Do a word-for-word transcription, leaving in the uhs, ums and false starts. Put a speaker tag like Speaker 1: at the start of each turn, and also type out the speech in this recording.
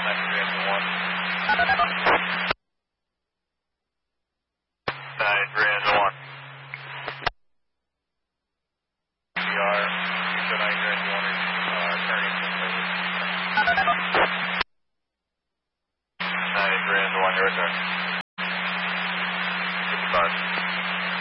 Speaker 1: ninety-three engine one. ninety-three engine one. We are, so ninety-three engine one is uh, turning to service. ninety-three engine one, your return. fifty-five.